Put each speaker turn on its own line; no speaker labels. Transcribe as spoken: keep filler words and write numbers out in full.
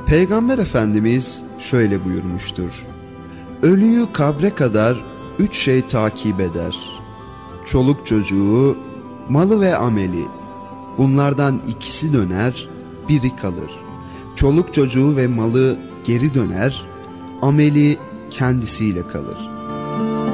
Peygamber Efendimiz şöyle buyurmuştur: ölüyü kabre kadar üç şey takip eder: çoluk çocuğu, malı ve ameli. Bunlardan ikisi döner, biri kalır. Çoluk çocuğu ve malı geri döner, ameli kendisiyle kalır.